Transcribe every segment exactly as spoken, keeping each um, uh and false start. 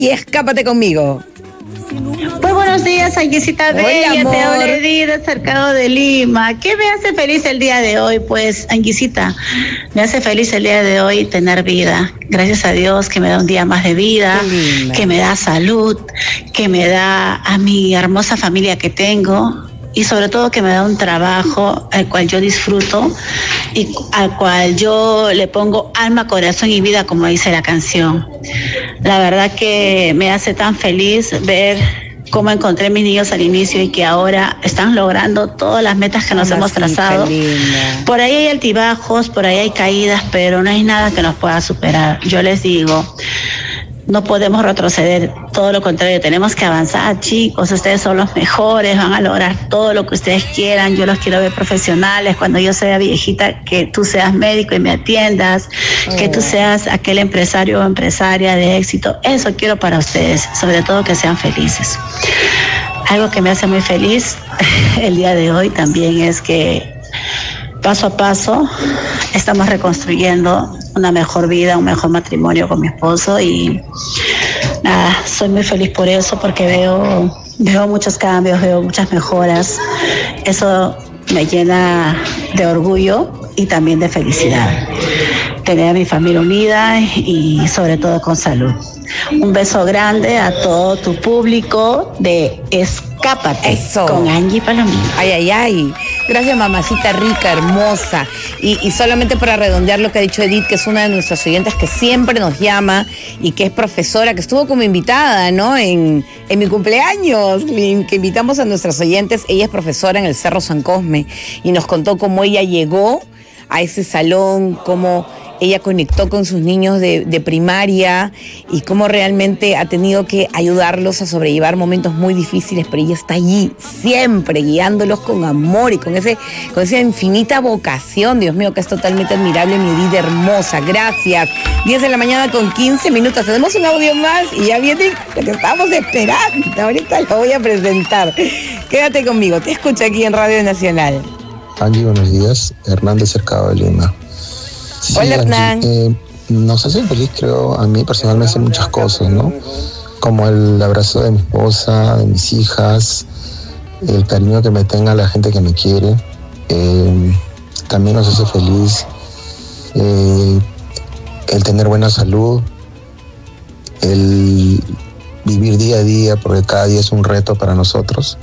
y Escápate Conmigo. Muy buenos días, Anguisita Bella, te habla Edith, Cercado de Lima. ¿Qué me hace feliz el día de hoy? Pues, Anguisita, me hace feliz el día de hoy tener vida. Gracias a Dios que me da un día más de vida, que me da salud, que me da a mi hermosa familia que tengo. Y sobre todo que me da un trabajo al cual yo disfruto y al cual yo le pongo alma, corazón y vida, como dice la canción. La verdad que me hace tan feliz ver cómo encontré a mis niños al inicio y que ahora están logrando todas las metas que nos oh, hemos trazado. Por ahí hay altibajos, por ahí hay caídas, pero no hay nada que nos pueda superar. Yo les digo, no podemos retroceder, todo lo contrario, tenemos que avanzar, chicos, ustedes son los mejores, van a lograr todo lo que ustedes quieran, yo los quiero ver profesionales, cuando yo sea viejita, que tú seas médico y me atiendas, oh. que tú seas aquel empresario o empresaria de éxito, eso quiero para ustedes, sobre todo que sean felices. Algo que me hace muy feliz el día de hoy también es que paso a paso estamos reconstruyendo una mejor vida, un mejor matrimonio con mi esposo y nada, soy muy feliz por eso porque veo, veo muchos cambios, veo muchas mejoras. Eso me llena de orgullo y también de felicidad. Tener a mi familia unida y sobre todo con salud. Un beso grande a todo tu público de Escápate Eso. Con Angie Palomino. Ay, ay, ay. Gracias, mamacita rica, hermosa. Y, y solamente para redondear lo que ha dicho Edith, que es una de nuestras oyentes que siempre nos llama y que es profesora, que estuvo como invitada, ¿no? En, en mi cumpleaños, que invitamos a nuestras oyentes. Ella es profesora en el Cerro San Cosme y nos contó cómo ella llegó a ese salón, cómo ella conectó con sus niños de, de primaria y cómo realmente ha tenido que ayudarlos a sobrellevar momentos muy difíciles, pero ella está allí siempre guiándolos con amor y con, ese, con esa infinita vocación, Dios mío, que es totalmente admirable, mi Edith hermosa. Gracias. diez de la mañana con quince minutos. Tenemos un audio más y ya viene lo que estábamos esperando. Ahorita lo voy a presentar. Quédate conmigo, te escucho aquí en Radio Nacional. Angie, buenos días. Hernán de Cercado de Lima. Sí, Hola, Hernán. Eh, nos hace feliz, creo, a mí personalmente muchas cosas, ¿no? Como el abrazo de mi esposa, de mis hijas, el cariño que me tenga la gente que me quiere. Eh, también nos hace feliz eh, el tener buena salud, el vivir día a día, porque cada día es un reto para nosotros,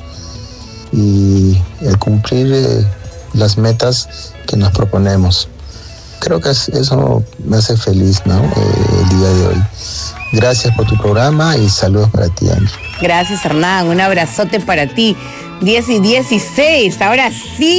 y el cumplir eh, las metas que nos proponemos. Creo que eso me hace feliz, ¿no? Eh, el día de hoy. Gracias por tu programa y saludos para ti, Angie. Gracias, Hernán. Un abrazote para ti. diez y dieciséis, ahora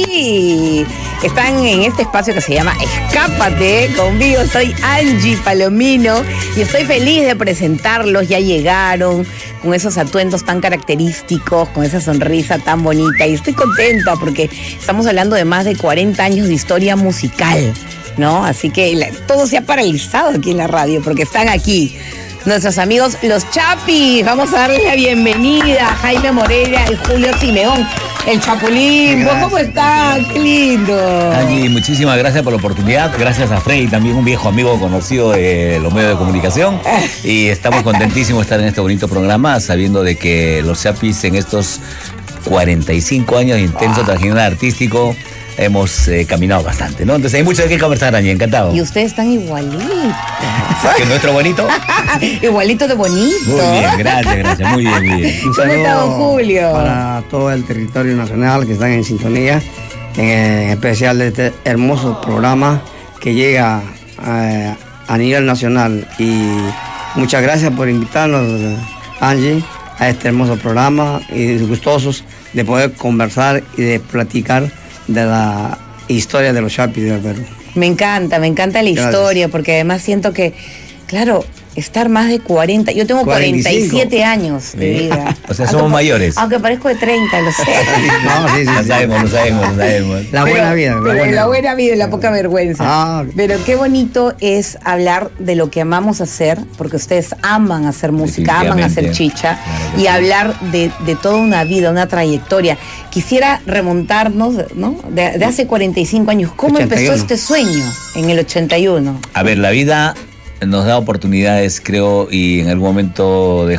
sí. Están en este espacio que se llama Escápate Conmigo. Soy Angie Palomino y estoy feliz de presentarlos. Ya llegaron con esos atuendos tan característicos, con esa sonrisa tan bonita. Y estoy contenta porque estamos hablando de más de cuarenta años de historia musical, ¿no? Así que la, todo se ha paralizado aquí en la radio porque están aquí nuestros amigos los Chapis. Vamos a darle la bienvenida a Jaime Moreira y Julio Simeón, el Chapulín. ¿Cómo están? ¡Qué lindo! Angie, muchísimas gracias por la oportunidad. Gracias a Freddy, también un viejo amigo conocido de los medios de comunicación. Y estamos contentísimos de estar en este bonito programa, sabiendo de que los Chapis en estos cuarenta y cinco años de intenso trajín artístico hemos eh, caminado bastante, ¿no? Entonces hay mucho de qué conversar, Angie, encantado. Y ustedes están igualitos. ¿Que nuestro bonito? Igualito de bonito. Muy bien, gracias, gracias, muy bien, muy bien. Un ¿Cómo está, don Julio? Para todo el territorio nacional que están en sintonía, en especial de este hermoso programa que llega eh, a nivel nacional. Y muchas gracias por invitarnos, Angie, a este hermoso programa y gustosos de poder conversar y de platicar de la historia de los Chapis del Perú. Me encanta, me encanta la Gracias. historia, porque además siento que, claro, estar más de cuarenta, yo tengo cuarenta y siete años de vida. O sea, somos aunque, mayores. Aunque parezco de treinta, lo sé. No, sí, sí, lo sabemos, lo sabemos, lo sabemos. La buena pero, vida. La pero buena, la buena vida y la poca vergüenza. Ah. Pero qué bonito es hablar de lo que amamos hacer, porque ustedes aman hacer música, aman hacer chicha, claro y sí. hablar de, de toda una vida, una trayectoria. Quisiera remontarnos, ¿no? De, de hace cuarenta y cinco años. ¿Cómo ochenta y uno. Empezó este sueño en el ochenta y uno? A ver, la vida nos da oportunidades, creo, y en algún momento de